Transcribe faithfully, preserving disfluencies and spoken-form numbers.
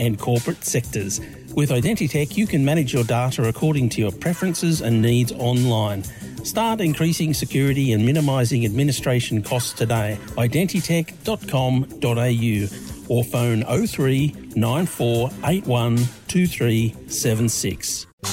and corporate sectors. With Identitech, you can manage your data according to your preferences and needs online. Start increasing security and minimising administration costs today. identitech dot com dot a u or phone oh three nine four eight one two three seven six.